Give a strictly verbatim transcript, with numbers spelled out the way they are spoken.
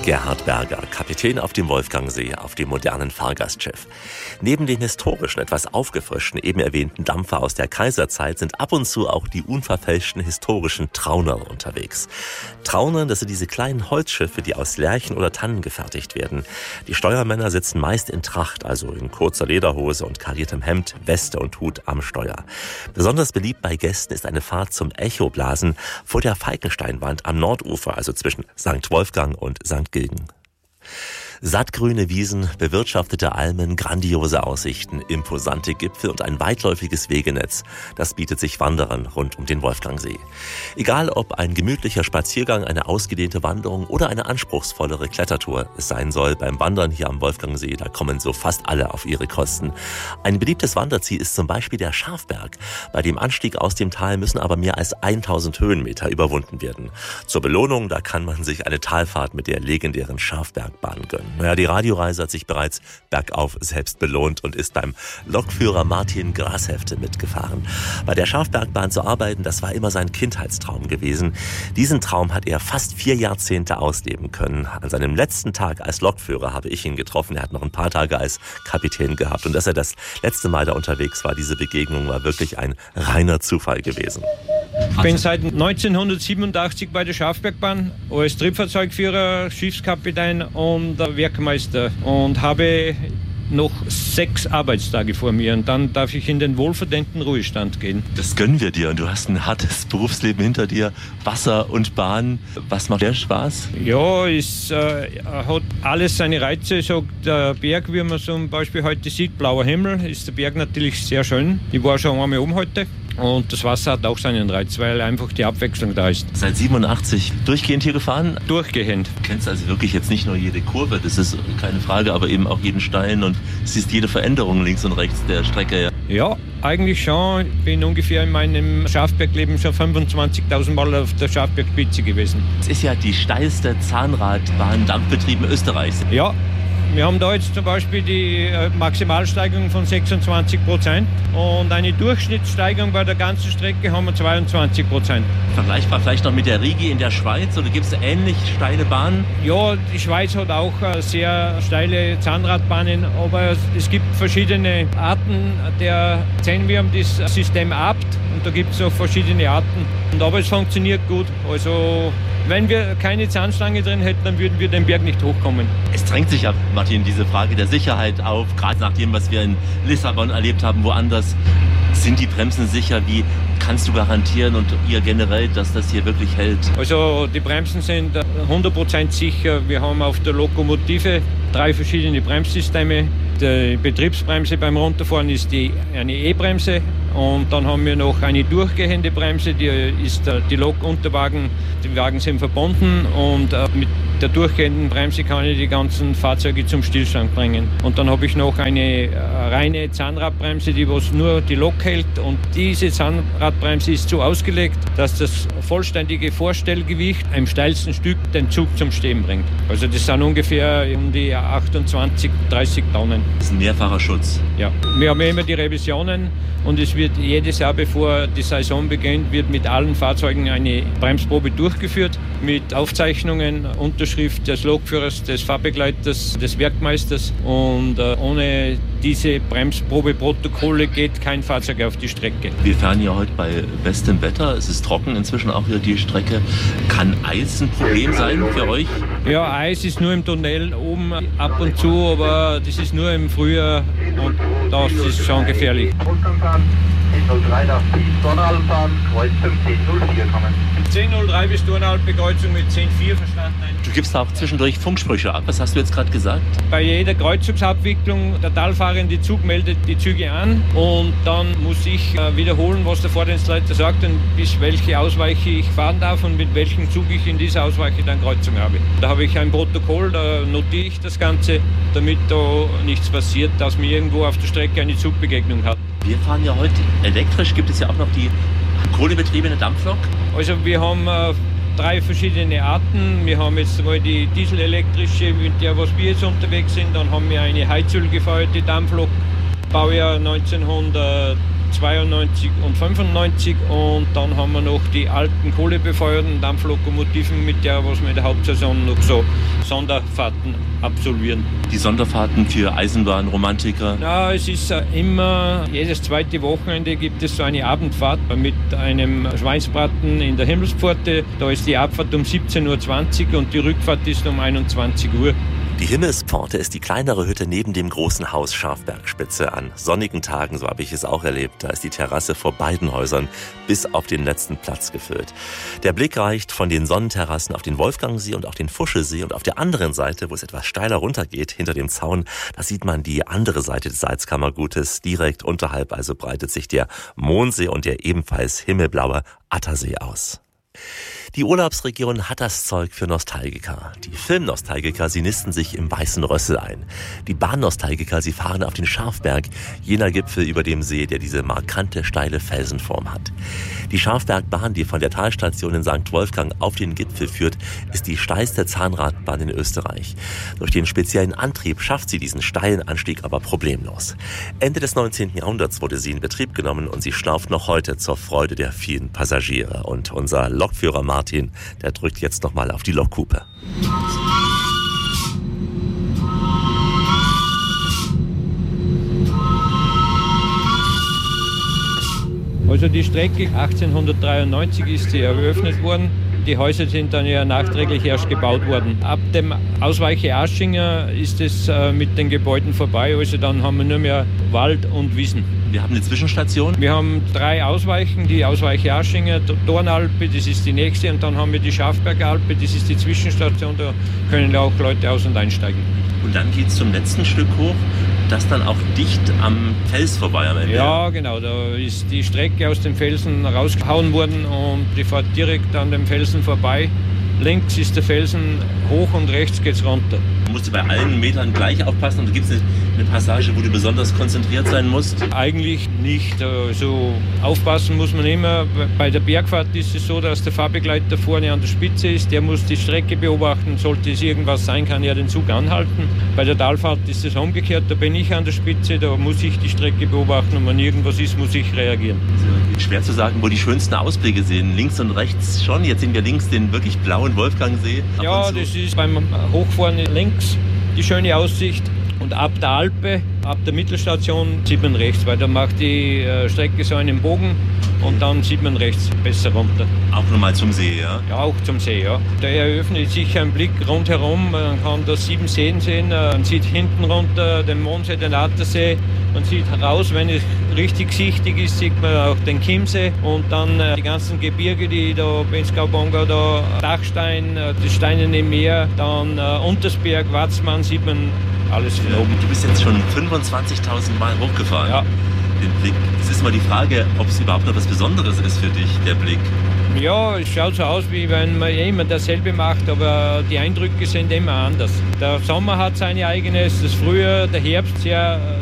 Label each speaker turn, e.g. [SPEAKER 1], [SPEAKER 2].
[SPEAKER 1] Gerhard Berger, Kapitän auf dem Wolfgangsee, auf dem modernen Fahrgastschiff. Neben den historischen, etwas aufgefrischten, eben erwähnten Dampfer aus der Kaiserzeit sind ab und zu auch die unverfälschten historischen Trauner unterwegs. Trauner, das sind diese kleinen Holzschiffe, die aus Lärchen oder Tannen gefertigt werden. Die Steuermänner sitzen meist in Tracht, also in kurzer Lederhose und kariertem Hemd, Weste und Hut am Steuer. Besonders beliebt bei Gästen ist eine Fahrt zum Echoblasen vor der Falkensteinwand am Nordufer, also zwischen Sankt Wolfgang und Sankt Gilgen. Sattgrüne Wiesen, bewirtschaftete Almen, grandiose Aussichten, imposante Gipfel und ein weitläufiges Wegenetz. Das bietet sich Wanderern rund um den Wolfgangsee. Egal ob ein gemütlicher Spaziergang, eine ausgedehnte Wanderung oder eine anspruchsvollere Klettertour es sein soll, beim Wandern hier am Wolfgangsee, da kommen so fast alle auf ihre Kosten. Ein beliebtes Wanderziel ist zum Beispiel der Schafberg. Bei dem Anstieg aus dem Tal müssen aber mehr als tausend Höhenmeter überwunden werden. Zur Belohnung, da kann man sich eine Talfahrt mit der legendären Schafbergbahn gönnen. Naja, die Radioreise hat sich bereits bergauf selbst belohnt und ist beim Lokführer Martin Grashefte mitgefahren. Bei der Schafbergbahn zu arbeiten, das war immer sein Kindheitstraum gewesen. Diesen Traum hat er fast vier Jahrzehnte ausleben können. An seinem letzten Tag als Lokführer habe ich ihn getroffen. Er hat noch ein paar Tage als Kapitän gehabt. Und dass er das letzte Mal da unterwegs war, diese Begegnung war wirklich ein reiner Zufall gewesen.
[SPEAKER 2] Ich bin seit neunzehnhundertsiebenundachtzig bei der Schafbergbahn als Triebfahrzeugführer, Schiffskapitän und Werkmeister und habe noch sechs Arbeitstage vor mir und dann darf ich in den wohlverdienten Ruhestand gehen.
[SPEAKER 1] Das gönnen wir dir und du hast ein hartes Berufsleben hinter dir, Wasser und Bahn. Was macht der Spaß?
[SPEAKER 2] Ja, es äh, hat alles seine Reize. So der Berg, wie man zum Beispiel heute sieht, blauer Himmel, ist der Berg natürlich sehr schön. Ich war schon einmal oben heute. Und das Wasser hat auch seinen Reiz, weil einfach die Abwechslung da ist.
[SPEAKER 1] Seit siebenundachtzig durchgehend hier gefahren?
[SPEAKER 2] Durchgehend.
[SPEAKER 1] Du kennst also wirklich jetzt nicht nur jede Kurve, das ist keine Frage, aber eben auch jeden Stein und siehst jede Veränderung links und rechts der Strecke.
[SPEAKER 2] Ja, eigentlich schon. Ich bin ungefähr in meinem Schafbergleben schon fünfundzwanzigtausend Mal auf der Schafbergspitze gewesen.
[SPEAKER 1] Es ist ja die steilste Zahnradbahn dampfbetrieben Österreichs.
[SPEAKER 2] Ja. Wir haben da jetzt zum Beispiel die Maximalsteigung von sechsundzwanzig Prozent und eine Durchschnittssteigung bei der ganzen Strecke haben wir zweiundzwanzig Prozent.
[SPEAKER 1] Vergleichbar vielleicht noch mit der Rigi in der Schweiz oder gibt es ähnlich steile Bahnen?
[SPEAKER 2] Ja, die Schweiz hat auch sehr steile Zahnradbahnen, aber es gibt verschiedene Arten. Der Zehn-Wirm das System Abt und da gibt es auch verschiedene Arten. Und aber es funktioniert gut. Also wenn wir keine Zahnstange drin hätten, dann würden wir den Berg nicht hochkommen.
[SPEAKER 1] Es drängt sich ab, Martin, diese Frage der Sicherheit auf, gerade nach dem, was wir in Lissabon erlebt haben, woanders. Sind die Bremsen sicher? Wie kannst du garantieren und ihr generell, dass das hier wirklich hält?
[SPEAKER 2] Also die Bremsen sind hundert Prozent sicher. Wir haben auf der Lokomotive drei verschiedene Bremssysteme. Die Betriebsbremse beim Runterfahren ist die, eine E-Bremse und dann haben wir noch eine durchgehende Bremse, die ist die Lokunterwagen, die Wagen sind verbunden und mit der durchgehenden Bremse kann ich die ganzen Fahrzeuge zum Stillstand bringen. Und dann habe ich noch eine reine Zahnradbremse, die was nur die Lok hält und diese Zahnradbremse ist so ausgelegt, dass das vollständige Vorstellgewicht im steilsten Stück den Zug zum Stehen bringt. Also das sind ungefähr um die achtundzwanzig, dreißig Tonnen.
[SPEAKER 1] Das ist ein mehrfacher Schutz.
[SPEAKER 2] Ja, wir haben immer die Revisionen und es wird jedes Jahr, bevor die Saison beginnt, wird mit allen Fahrzeugen eine Bremsprobe durchgeführt mit Aufzeichnungen, Unterschrift des Lokführers, des Fahrbegleiters, des Werkmeisters und äh, ohne diese Bremsprobeprotokolle geht kein Fahrzeug auf die Strecke.
[SPEAKER 1] Wir fahren ja heute bei bestem Wetter, es ist trocken inzwischen auch hier die Strecke. Kann Eis ein Problem sein für euch?
[SPEAKER 2] Ja, Eis ist nur im Tunnel oben ab und zu, aber das ist nur im Frühjahr und das ist schon gefährlich.
[SPEAKER 3] zehn null drei nach Dornalpen fahren, Kreuzung zehn null vier kommen.
[SPEAKER 2] zehn null drei bis Dornalpen, Kreuzung mit zehn vier verstanden.
[SPEAKER 1] Du gibst auch zwischendurch Funksprüche ab. Was hast du jetzt gerade gesagt?
[SPEAKER 2] Bei jeder Kreuzungsabwicklung, der talfahrende Zug meldet die Züge an und dann muss ich äh, wiederholen, was der Fahrdienstleiter sagt und bis welche Ausweiche ich fahren darf und mit welchem Zug ich in dieser Ausweiche dann Kreuzung habe. Da habe ich ein Protokoll, da notiere ich das Ganze, damit da nichts passiert, dass mir irgendwo auf der Strecke eine Zugbegegnung hat.
[SPEAKER 1] Wir fahren ja heute elektrisch, gibt es ja auch noch die kohlebetriebene Dampflok?
[SPEAKER 2] Also wir haben äh, drei verschiedene Arten. Wir haben jetzt mal die dieselelektrische, mit der was wir jetzt unterwegs sind. Dann haben wir eine heizölgefeuerte Dampflok, Baujahr neunzehnhundertdreißig zweiundneunzig und fünfundneunzig und dann haben wir noch die alten kohlebefeuerten Dampflokomotiven, mit der was wir in der Hauptsaison noch so Sonderfahrten absolvieren.
[SPEAKER 1] Die Sonderfahrten für Eisenbahnromantiker?
[SPEAKER 2] Ja, es ist immer, jedes zweite Wochenende gibt es so eine Abendfahrt mit einem Schweinsbraten in der Himmelspforte. Da ist die Abfahrt um siebzehn Uhr zwanzig und die Rückfahrt ist um einundzwanzig Uhr.
[SPEAKER 1] Die Himmelspforte ist die kleinere Hütte neben dem großen Haus Schafbergspitze. An sonnigen Tagen, so habe ich es auch erlebt, da ist die Terrasse vor beiden Häusern bis auf den letzten Platz gefüllt. Der Blick reicht von den Sonnenterrassen auf den Wolfgangsee und auch den Fuschelsee und auf der anderen Seite, wo es etwas steiler runtergeht, hinter dem Zaun, da sieht man die andere Seite des Salzkammergutes. Direkt unterhalb also breitet sich der Mondsee und der ebenfalls himmelblaue Attersee aus. Die Urlaubsregion hat das Zeug für Nostalgiker. Die Filmnostalgiker, sie nisten sich im Weißen Rössel ein. Die Bahnnostalgiker, sie fahren auf den Schafberg, jener Gipfel über dem See, der diese markante, steile Felsenform hat. Die Schafbergbahn, die von der Talstation in Sankt Wolfgang auf den Gipfel führt, ist die steilste Zahnradbahn in Österreich. Durch den speziellen Antrieb schafft sie diesen steilen Anstieg aber problemlos. Ende des neunzehnten Jahrhunderts wurde sie in Betrieb genommen und sie schlauft noch heute zur Freude der vielen Passagiere. Und unser Lokführer Martin Martin, der drückt jetzt nochmal auf die Lokhupe.
[SPEAKER 2] Also die Strecke achtzehnhundertdreiundneunzig ist sie eröffnet worden. Die Häuser sind dann ja nachträglich erst gebaut worden. Ab dem Ausweiche Aschinger ist es äh, mit den Gebäuden vorbei. Also dann haben wir nur mehr Wald und Wiesen.
[SPEAKER 1] Wir haben eine Zwischenstation.
[SPEAKER 2] Wir haben drei Ausweichen. Die Ausweiche Aschinger, Dornalpe, das ist die nächste. Und dann haben wir die Schafbergalpe, das ist die Zwischenstation. Da können auch Leute aus- und einsteigen.
[SPEAKER 1] Und dann geht es zum letzten Stück hoch, das dann auch dicht am Fels vorbei am Ende.
[SPEAKER 2] Ja, genau. Da ist die Strecke aus dem Felsen rausgehauen worden und die fährt direkt an dem Felsen vorbei. Links ist der Felsen hoch und rechts geht's runter.
[SPEAKER 1] Du musst bei allen Metern gleich aufpassen und da gibt es eine Passage, wo du besonders konzentriert sein musst?
[SPEAKER 2] Eigentlich nicht. Also aufpassen muss man immer. Bei der Bergfahrt ist es so, dass der Fahrbegleiter vorne an der Spitze ist. Der muss die Strecke beobachten. Sollte es irgendwas sein, kann er den Zug anhalten. Bei der Talfahrt ist es umgekehrt. Da bin ich an der Spitze, da muss ich die Strecke beobachten und wenn irgendwas ist, muss ich reagieren.
[SPEAKER 1] Also, schwer zu sagen, wo die schönsten Ausblicke sehen. Links und rechts schon. Jetzt sehen wir links den wirklich blauen Wolfgangsee.
[SPEAKER 2] Ja, das ist beim Hochfahren links die schöne Aussicht. Und ab der Alpe, ab der Mittelstation sieht man rechts, weil da macht die äh, Strecke so einen Bogen und dann sieht man rechts besser runter.
[SPEAKER 1] Auch nochmal zum See, ja?
[SPEAKER 2] Ja, auch zum See, ja. Da eröffnet sich ein Blick rundherum, man kann da sieben Seen sehen, man sieht hinten runter den Mondsee, den Attersee, man sieht raus, wenn es richtig sichtig ist, sieht man auch den Chiemsee und dann äh, die ganzen Gebirge, die da Benzgau-Bongau, da Dachstein, äh, das Steinerne Meer, dann äh, Untersberg, Watzmann, sieht man alles von oben.
[SPEAKER 1] Du bist jetzt schon fünfundzwanzigtausend Mal hochgefahren.
[SPEAKER 2] Ja.
[SPEAKER 1] Den Blick. Es ist mal die Frage, ob es überhaupt noch was Besonderes ist für dich, der Blick.
[SPEAKER 2] Ja, es schaut so aus, wie wenn man immer dasselbe macht, aber die Eindrücke sind immer anders. Der Sommer hat seine eigenes, das Frühjahr, der Herbst sehr